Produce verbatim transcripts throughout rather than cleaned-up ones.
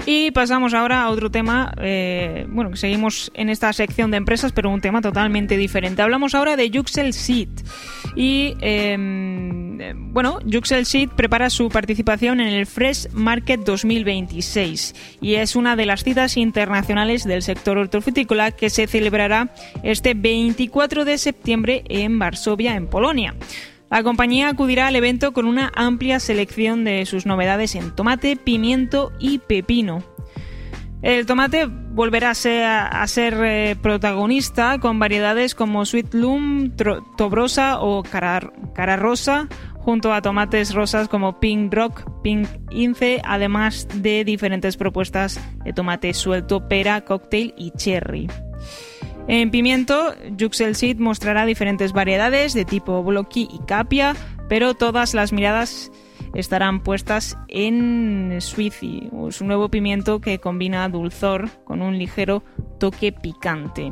Y pasamos ahora a otro tema, eh, bueno, que seguimos en esta sección de empresas, pero un tema totalmente diferente. Hablamos ahora de Yuxel Seed. Y, eh, bueno, Yuxel Seed prepara su participación en el Fresh Market dos mil veintiséis y es una de las citas internacionales del sector hortofrutícola que se celebrará este veinticuatro de septiembre en Varsovia, en Polonia. La compañía acudirá al evento con una amplia selección de sus novedades en tomate, pimiento y pepino. El tomate volverá a ser, a ser eh, protagonista con variedades como Sweet Loom, Tobrosa o Cara, Cara Rosa, junto a tomates rosas como Pink Rock, Pink Ince, además de diferentes propuestas de tomate suelto, pera, cocktail y cherry. En pimiento, Yuxel Seed mostrará diferentes variedades de tipo Blocky y Capia, pero todas las miradas estarán puestas en Sweetie, su nuevo pimiento que combina dulzor con un ligero toque picante.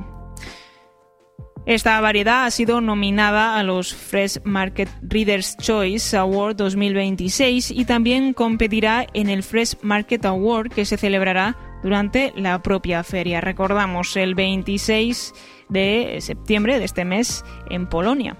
Esta variedad ha sido nominada a los Fresh Market Reader's Choice Award dos mil veintiséis y también competirá en el Fresh Market Award que se celebrará durante la propia feria. Recordamos, el veintiséis de septiembre de este mes en Polonia.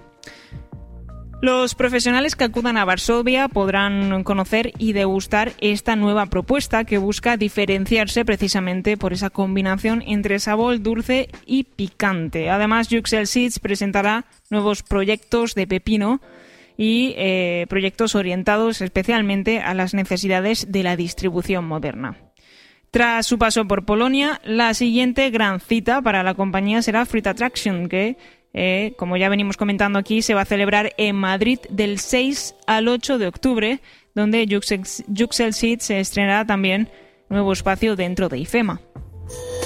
Los profesionales que acudan a Varsovia podrán conocer y degustar esta nueva propuesta que busca diferenciarse precisamente por esa combinación entre sabor dulce y picante. Además, Yuxel Seeds presentará nuevos proyectos de pepino y eh, proyectos orientados especialmente a las necesidades de la distribución moderna. Tras su paso por Polonia, la siguiente gran cita para la compañía será Fruit Attraction, que, eh, como ya venimos comentando aquí, se va a celebrar en Madrid del seis al ocho de octubre, donde Yuxel, Yuxel Seed se estrenará también nuevo espacio dentro de IFEMA.